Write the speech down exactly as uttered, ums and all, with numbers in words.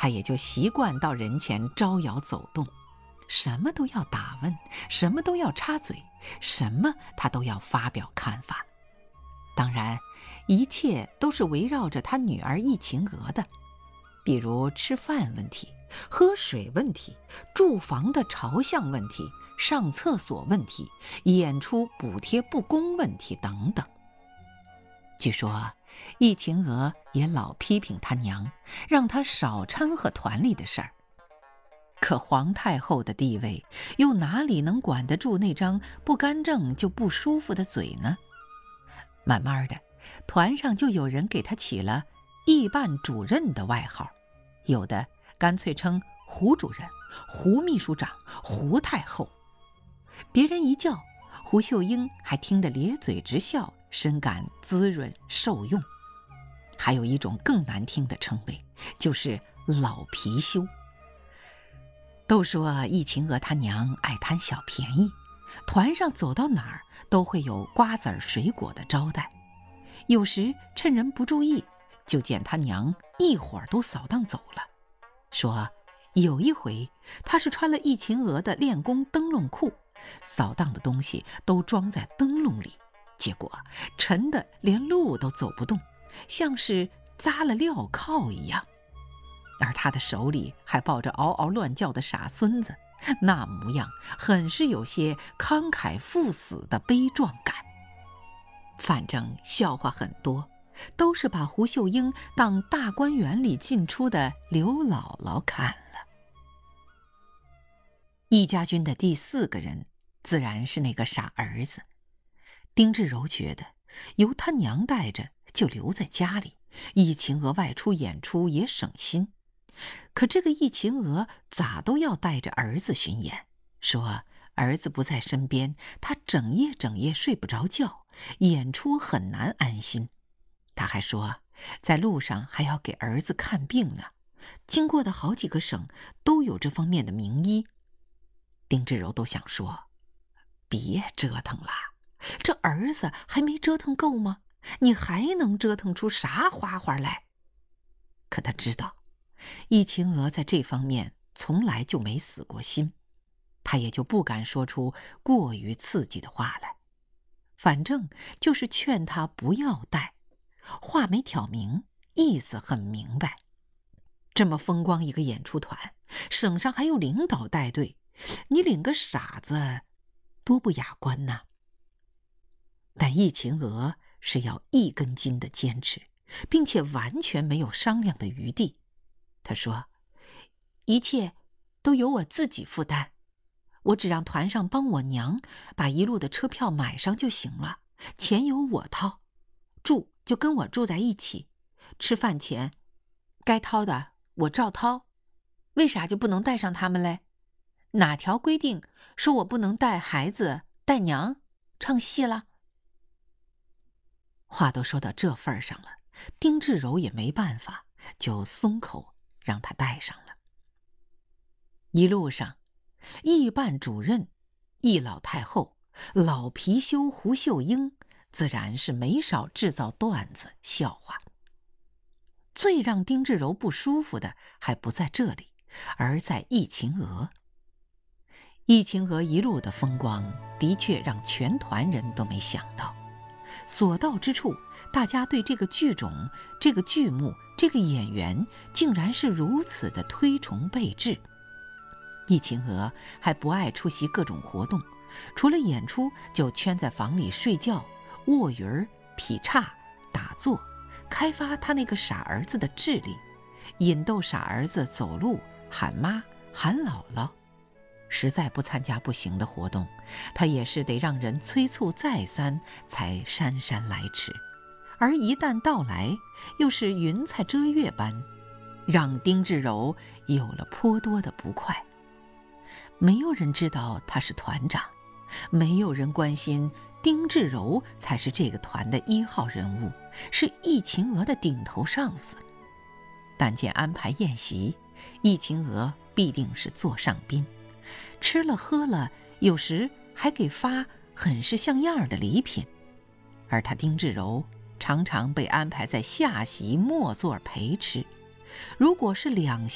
他也就习惯到人前招摇走动，什么都要打问，什么都要插嘴，什么他都要发表看法。当然，一切都是围绕着他女儿易晴娥的，比如吃饭问题、喝水问题、住房的朝向问题、上厕所问题、演出补贴不公问题等等。据说易晴娥也老批评他娘，让他少掺和团里的事儿。可皇太后的地位又哪里能管得住那张不干正就不舒服的嘴呢？慢慢的，团上就有人给他起了议办主任的外号，有的干脆称胡主任、胡秘书长、胡太后。别人一叫，胡秀英还听得咧嘴直笑，深感滋润受用。还有一种更难听的称谓，就是老貔貅。都说易晴娥他娘爱贪小便宜，团上走到哪儿都会有瓜子儿水果的招待，有时趁人不注意，就见他娘一会儿都扫荡走了。说有一回他是穿了易晴娥的练功灯笼裤，扫荡的东西都装在灯笼里，结果沉得连路都走不动，像是扎了镣铐一样。而他的手里还抱着嗷嗷乱叫的傻孙子，那模样很是有些慷慨赴死的悲壮感。反正笑话很多，都是把胡秀英当大观园里进出的刘姥姥看了。易家军的第四个人自然是那个傻儿子。丁志柔觉得由他娘带着就留在家里，易晴娥外出演出也省心。可这个易晴娥咋都要带着儿子巡演，说儿子不在身边，他整夜整夜睡不着觉，演出很难安心。他还说在路上还要给儿子看病呢，经过的好几个省都有这方面的名医。丁志柔都想说，别折腾了，这儿子还没折腾够吗？你还能折腾出啥花花来？可他知道易晴娥在这方面从来就没死过心，他也就不敢说出过于刺激的话来。反正就是劝他不要带，话没挑明，意思很明白。这么风光一个演出团，省上还有领导带队，你领个傻子多不雅观呐。但易晴娥是要一根筋的坚持，并且完全没有商量的余地。他说，一切都由我自己负担，我只让团上帮我娘把一路的车票买上就行了，钱由我掏，住就跟我住在一起，吃饭钱该掏的我照掏，为啥就不能带上他们嘞？哪条规定说我不能带孩子带娘唱戏了？话都说到这份上了，丁志柔也没办法，就松口让他带上了。一路上，议办主任、易老太后、老貔貅胡秀英自然是没少制造段子笑话。最让丁志柔不舒服的还不在这里，而在易晴娥。易晴娥一路的风光的确让全团人都没想到，所到之处，大家对这个剧种、这个剧目、这个演员竟然是如此的推崇备至。易晴娥还不爱出席各种活动，除了演出就圈在房里睡觉、卧云儿、劈叉、打坐，开发他那个傻儿子的智力，引逗傻儿子走路喊妈喊姥姥。实在不参加不行的活动，他也是得让人催促再三才姗姗来迟，而一旦到来又是云彩遮月般，让丁志柔有了颇多的不快。没有人知道他是团长，没有人关心丁志柔才是这个团的一号人物，是易晴娥的顶头上司。但见安排宴席，易晴娥必定是座上宾，吃了喝了，有时还给发很是像样的礼品，而他丁志柔常常被安排在下席末座陪吃。如果是两